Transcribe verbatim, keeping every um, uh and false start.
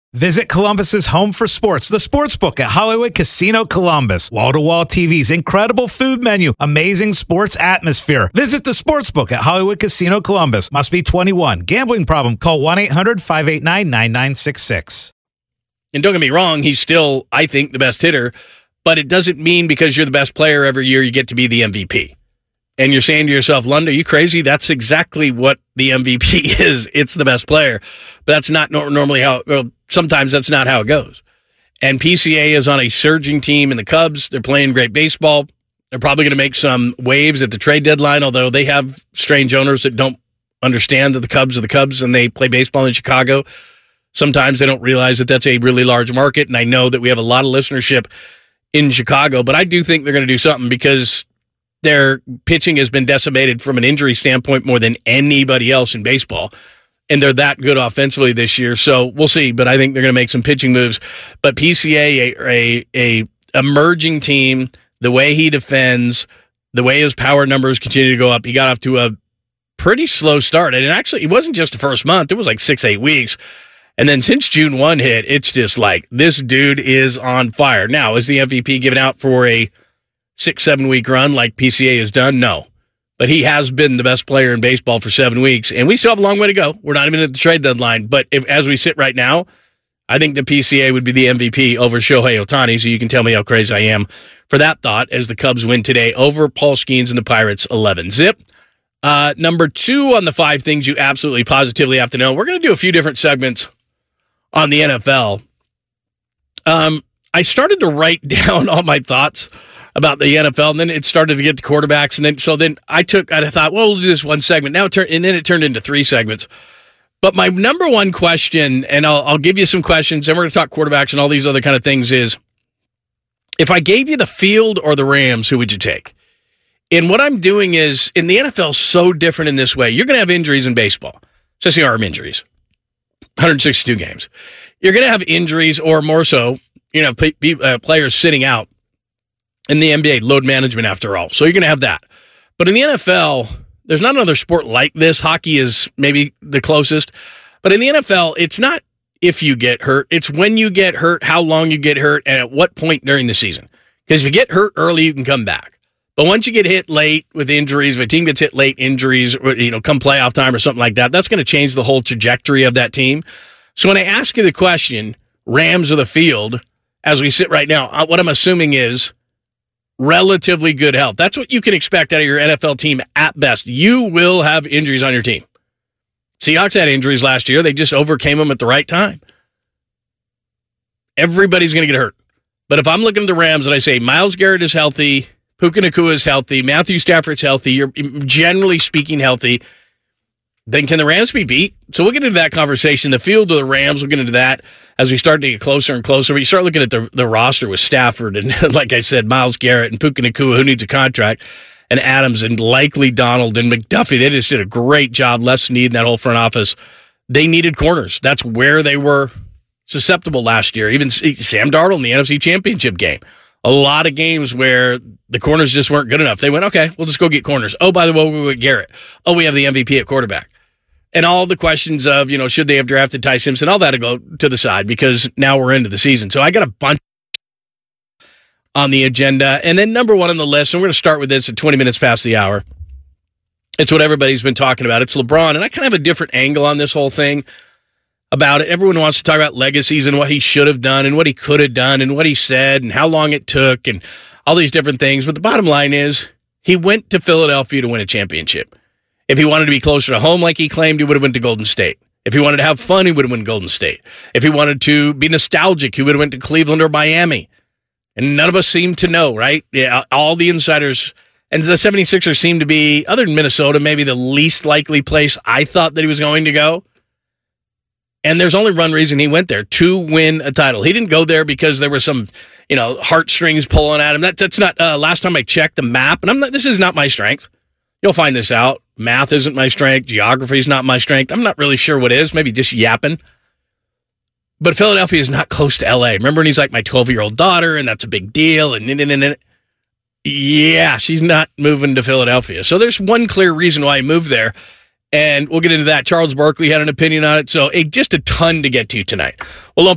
Visit Columbus's home for sports, the Sportsbook at Hollywood Casino Columbus. Wall-to-wall T Vs, incredible food menu, amazing sports atmosphere. Visit the Sportsbook at Hollywood Casino Columbus. Must be twenty-one. Gambling problem? Call one eight hundred five eight nine nine nine six six. And don't get me wrong, he's still, I think, the best hitter, but it doesn't mean because you're the best player every year you get to be the M V P. And you're saying to yourself, Lund, are you crazy? That's exactly what the M V P is. It's the best player. But that's not no- normally how, well, sometimes that's not how it goes. And P C A is on a surging team in the Cubs. They're playing great baseball. They're probably going to make some waves at the trade deadline, although they have strange owners that don't understand that the Cubs are the Cubs and they play baseball in Chicago. Sometimes they don't realize that that's a really large market. And I know that we have a lot of listenership in Chicago, but I do think they're going to do something because their pitching has been decimated from an injury standpoint more than anybody else in baseball. And they're that good offensively this year. So we'll see, but I think they're going to make some pitching moves. But P C A, a, a, a emerging team, the way he defends, the way his power numbers continue to go up, he got off to a pretty slow start. And it actually, it wasn't just the first month. It was like six, eight weeks. And then since June first hit, it's just like, this dude is on fire. Now, is the M V P given out for a six, seven-week run like P C A has done? No. But he has been the best player in baseball for seven weeks, and we still have a long way to go. We're not even at the trade deadline. But if, as we sit right now, I think the P C A would be the M V P over Shohei Ohtani, so you can tell me how crazy I am for that thought as the Cubs win today over Paul Skeens and the Pirates eleven zip. Uh, number two on the five things you absolutely positively have to know. We're going to do a few different segments on the N F L. Um, I started to write down all my thoughts about the N F L, and then it started to get to quarterbacks, and then so then I took, I thought, well, we'll do this one segment. Now it turned, and then it turned into three segments. But my number one question, and I'll, I'll give you some questions, and we're going to talk quarterbacks and all these other kind of things, is if I gave you the Field or the Rams, who would you take? And what I'm doing is, in the N F L, so different in this way. You're going to have injuries in baseball, especially arm injuries, one hundred sixty-two games. You're going to have injuries, or more so, you know, p- p- uh, players sitting out. In the N B A, load management after all. So you're going to have that. But in the N F L, there's not another sport like this. Hockey is maybe the closest. But in the N F L, it's not if you get hurt. It's when you get hurt, how long you get hurt, and at what point during the season. Because if you get hurt early, you can come back. But once you get hit late with injuries, if a team gets hit late, injuries, you know, come playoff time or something like that, that's going to change the whole trajectory of that team. So when I ask you the question, Rams or the Field, as we sit right now, what I'm assuming is relatively good health. That's what you can expect out of your N F L team at best. You will have injuries on your team. Seahawks had injuries last year. They just overcame them at the right time. Everybody's going to get hurt. But if I'm looking at the Rams and I say Myles Garrett is healthy, Puka Nacua is healthy, Matthew Stafford's healthy, you're generally speaking healthy, then can the Rams be beat? So we'll get into that conversation. The Field of the Rams, we'll get into that as we start to get closer and closer. We start looking at the, the roster with Stafford and, like I said, Myles Garrett and Puka Nacua, who needs a contract, and Adams and likely Donald and McDuffie. They just did a great job. Les Snead and that whole front office. They needed corners. That's where they were susceptible last year. Even Sam Darnold in the N F C Championship game. A lot of games where the corners just weren't good enough. They went, okay, we'll just go get corners. Oh, by the way, we get Garrett. Oh, we have the M V P at quarterback. And all the questions of, you know, should they have drafted Ty Simpson, all that to go to the side because now we're into the season. So I got a bunch on the agenda. And then number one on the list, and we're going to start with this at twenty minutes past the hour. It's what everybody's been talking about. It's LeBron. And I kind of have a different angle on this whole thing about it. Everyone wants to talk about legacies and what he should have done and what he could have done and what he said and how long it took and all these different things. But the bottom line is he went to Philadelphia to win a championship. If he wanted to be closer to home like he claimed, he would have went to Golden State. If he wanted to have fun, he would have went to Golden State. If he wanted to be nostalgic, he would have went to Cleveland or Miami. And none of us seem to know, right? Yeah, all the insiders. And the 76ers seem to be, other than Minnesota, maybe the least likely place I thought that he was going to go. And there's only one reason he went there, to win a title. He didn't go there because there were some, you know, heartstrings pulling at him. That, that's not, uh, last time I checked the map, and I'm not, this is not my strength. You'll find this out. Math isn't my strength. Geography is not my strength. I'm not really sure what is. Maybe just yapping. But Philadelphia is not close to L A. Remember when he's like my twelve-year-old daughter, and that's a big deal. And, and, and, and yeah, she's not moving to Philadelphia. So there's one clear reason why he moved there. And we'll get into that. Charles Barkley had an opinion on it. So hey, just a ton to get to tonight. Well,